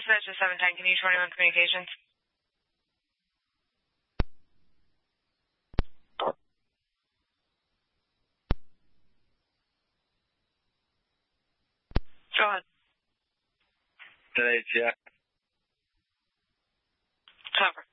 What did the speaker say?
Dispatcher 710, can you 21 communications? Go ahead. Today, Jack. Cover.